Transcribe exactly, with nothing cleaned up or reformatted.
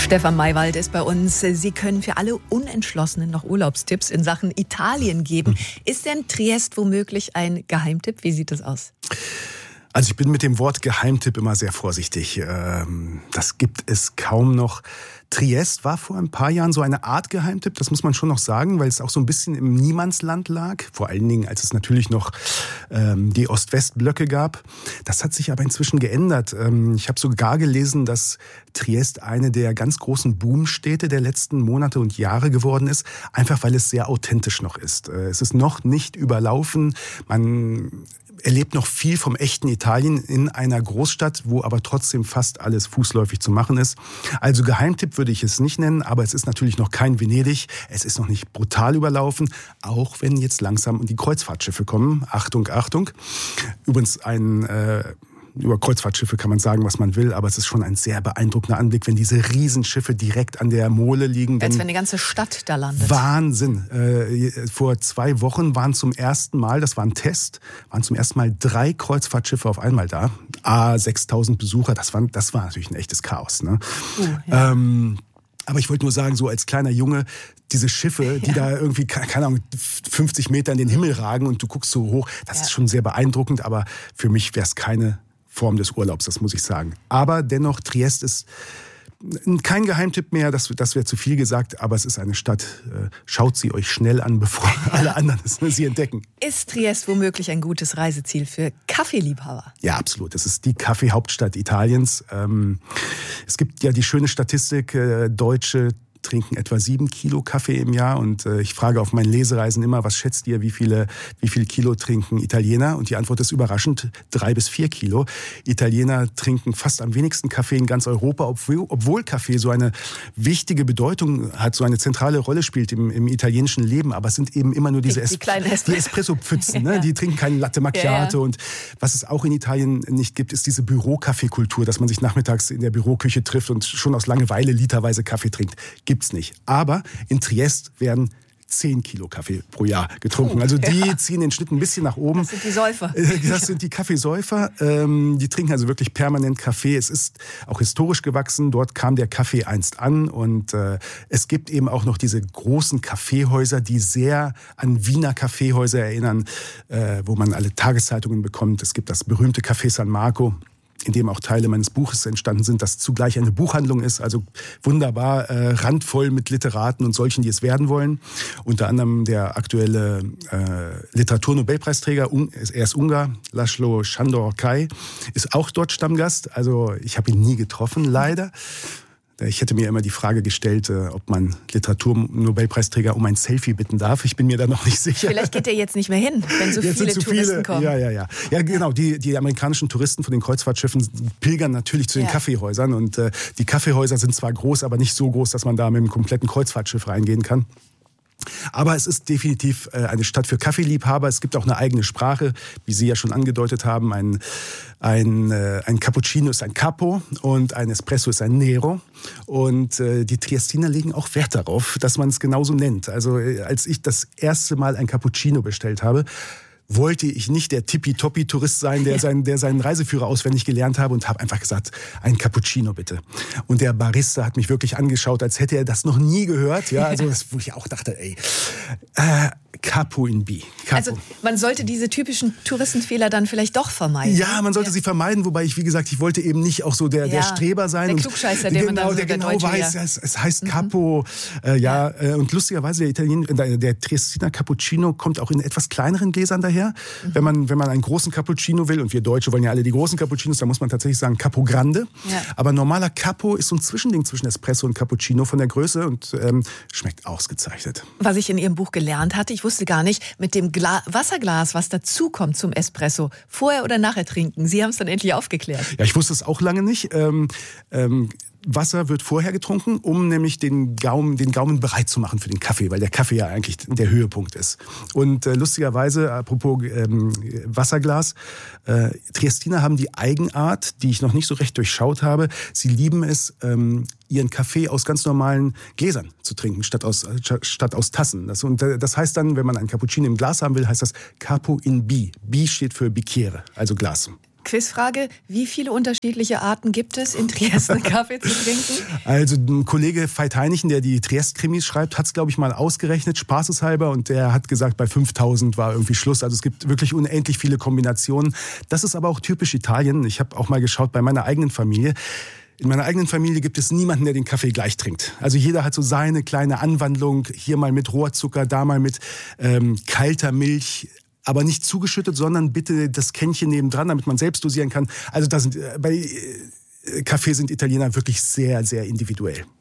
Stefan Maywald ist bei uns. Sie können für alle Unentschlossenen noch Urlaubstipps in Sachen Italien geben. Ist denn Triest womöglich ein Geheimtipp? Wie sieht das aus? Also ich bin mit dem Wort Geheimtipp immer sehr vorsichtig. Das gibt es kaum noch. Triest war vor ein paar Jahren so eine Art Geheimtipp, das muss man schon noch sagen, weil es auch so ein bisschen im Niemandsland lag. Vor allen Dingen, als es natürlich noch ähm, die Ost-West-Blöcke gab. Das hat sich aber inzwischen geändert. Ähm, ich habe sogar gelesen, dass Triest eine der ganz großen Boomstädte der letzten Monate und Jahre geworden ist, einfach weil es sehr authentisch noch ist. Äh, es ist noch nicht überlaufen. Man erlebt noch viel vom echten Italien in einer Großstadt, wo aber trotzdem fast alles fußläufig zu machen ist. Also Geheimtipp würde ich es nicht nennen, aber es ist natürlich noch kein Venedig. Es ist noch nicht brutal überlaufen, auch wenn jetzt langsam die Kreuzfahrtschiffe kommen. Achtung, Achtung. Übrigens ein... Äh, Über Kreuzfahrtschiffe kann man sagen, was man will, aber es ist schon ein sehr beeindruckender Anblick, wenn diese Riesenschiffe direkt an der Mole liegen. Als wenn die ganze Stadt da landet. Wahnsinn. Äh, vor zwei Wochen waren zum ersten Mal, das war ein Test, waren zum ersten Mal drei Kreuzfahrtschiffe auf einmal da. Ah, sechstausend Besucher, das war, das war natürlich ein echtes Chaos. Ne? Uh, ja. ähm, Aber ich wollte nur sagen, so als kleiner Junge, diese Schiffe, die ja. da irgendwie, keine Ahnung, fünfzig Meter in den Himmel ragen und du guckst so hoch, das ja. ist schon sehr beeindruckend, aber für mich wäre es keine Form des Urlaubs, das muss ich sagen. Aber dennoch, Triest ist kein Geheimtipp mehr, das, das wäre zu viel gesagt, aber es ist eine Stadt, schaut sie euch schnell an, bevor alle anderen sie entdecken. Ist Triest womöglich ein gutes Reiseziel für Kaffeeliebhaber? Ja, absolut. Es ist die Kaffeehauptstadt Italiens. Es gibt ja die schöne Statistik, Deutsche trinken etwa sieben Kilo Kaffee im Jahr und äh, ich frage auf meinen Lesereisen immer, was schätzt ihr, wie viele, wie viel Kilo trinken Italiener? Und die Antwort ist überraschend, drei bis vier Kilo. Italiener trinken fast am wenigsten Kaffee in ganz Europa, obwohl, obwohl Kaffee so eine wichtige Bedeutung hat, so eine zentrale Rolle spielt im, im italienischen Leben. Aber es sind eben immer nur diese die, die es- die Espresso-Pfützen, ne? Ja. Die trinken keinen Latte Macchiato. Ja, ja. Und was es auch in Italien nicht gibt, ist diese Bürokaffeekultur, dass man sich nachmittags in der Büroküche trifft und schon aus Langeweile literweise Kaffee trinkt. Gibt's nicht. Aber in Triest werden zehn Kilo Kaffee pro Jahr getrunken. Oh, also die ja. ziehen den Schnitt ein bisschen nach oben. Das sind die Säufer. Das sind die Kaffeesäufer. Die trinken also wirklich permanent Kaffee. Es ist auch historisch gewachsen. Dort kam der Kaffee einst an. Und es gibt eben auch noch diese großen Kaffeehäuser, die sehr an Wiener Kaffeehäuser erinnern, wo man alle Tageszeitungen bekommt. Es gibt das berühmte Café San Marco, in dem auch Teile meines Buches entstanden sind, das zugleich eine Buchhandlung ist, also wunderbar äh, randvoll mit Literaten und solchen, die es werden wollen. Unter anderem der aktuelle äh, Literaturnobelpreisträger, er ist Ungar, László Sándor-Kai, ist auch dort Stammgast. Also ich habe ihn nie getroffen, leider. Ich hätte mir immer die Frage gestellt, ob man Literaturnobelpreisträger um ein Selfie bitten darf. Ich bin mir da noch nicht sicher. Vielleicht geht er jetzt nicht mehr hin, wenn so jetzt viele zu Touristen viele. kommen. Ja, ja, ja. Ja, genau. Die, die amerikanischen Touristen von den Kreuzfahrtschiffen pilgern natürlich zu den ja. Kaffeehäusern. Und äh, die Kaffeehäuser sind zwar groß, aber nicht so groß, dass man da mit einem kompletten Kreuzfahrtschiff reingehen kann. Aber es ist definitiv eine Stadt für Kaffeeliebhaber. Es gibt auch eine eigene Sprache, wie Sie ja schon angedeutet haben. Ein, ein, ein Cappuccino ist ein Capo und ein Espresso ist ein Nero. Und äh, die Triestiner legen auch Wert darauf, dass man es genauso nennt. Also als ich das erste Mal ein Cappuccino bestellt habe, wollte ich nicht der Tippitoppi-Tourist sein, der, sein, der seinen Reiseführer auswendig gelernt habe und habe einfach gesagt, ein Cappuccino bitte. Und der Barista hat mich wirklich angeschaut, als hätte er das noch nie gehört. Ja, also das, wo ich auch dachte, ey, äh, Capo in B. Capo. Also man sollte diese typischen Touristenfehler dann vielleicht doch vermeiden. Ja, man sollte ja. sie vermeiden, wobei ich, wie gesagt, ich wollte eben nicht auch so der, ja, der Streber sein. Der und Klugscheißer, der genau, man dann so der, der genau Deutsche, weiß, ja. es, es heißt Capo. Mhm. Äh, ja, ja. Und lustigerweise, der, Italien, der, der Triestiner Cappuccino kommt auch in etwas kleineren Gläsern daher. Mhm. Wenn man, wenn man einen großen Cappuccino will, und wir Deutsche wollen ja alle die großen Cappuccinos, dann muss man tatsächlich sagen Capo Grande. Ja. Aber normaler Capo ist so ein Zwischending zwischen Espresso und Cappuccino von der Größe und ähm, schmeckt ausgezeichnet. Was ich in Ihrem Buch gelernt hatte, ich wusste gar nicht, mit dem Gla- Wasserglas, was dazukommt zum Espresso, vorher oder nachher trinken. Sie haben es dann endlich aufgeklärt. Ja, ich wusste es auch lange nicht. Ähm, ähm, Wasser wird vorher getrunken, um nämlich den Gaumen, den Gaumen bereit zu machen für den Kaffee, weil der Kaffee ja eigentlich der Höhepunkt ist. Und äh, lustigerweise, apropos ähm, Wasserglas, äh, Triestiner haben die Eigenart, die ich noch nicht so recht durchschaut habe. Sie lieben es, ähm, ihren Kaffee aus ganz normalen Gläsern zu trinken, statt aus, statt aus Tassen. Das, und das heißt dann, wenn man einen Cappuccino im Glas haben will, heißt das Capo in B. B steht für Bicchiere, also Glas. Quizfrage, wie viele unterschiedliche Arten gibt es, in Triest einen Kaffee zu trinken? Also ein Kollege Veit Heinichen, der die Triest-Krimis schreibt, hat es, glaube ich, mal ausgerechnet, spaßeshalber. Und der hat gesagt, bei fünftausend war irgendwie Schluss. Also es gibt wirklich unendlich viele Kombinationen. Das ist aber auch typisch Italien. Ich habe auch mal geschaut bei meiner eigenen Familie. In meiner eigenen Familie gibt es niemanden, der den Kaffee gleich trinkt. Also jeder hat so seine kleine Anwandlung. Hier mal mit Rohrzucker, da mal mit ähm, kalter Milch. Aber nicht zugeschüttet, sondern bitte das Kännchen nebendran, damit man selbst dosieren kann. Also da sind, bei Kaffee sind Italiener wirklich sehr, sehr individuell.